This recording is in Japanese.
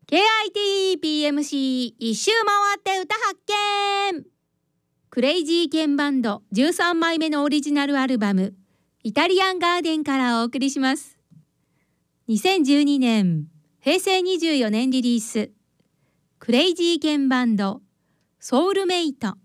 KITPMC 一周回って歌発見。クレイジーケンバンド13枚目のオリジナルアルバムイタリアンガーデンからお送りします。2012年平成24年リリース、クレイジーケンバンドソウルメイト。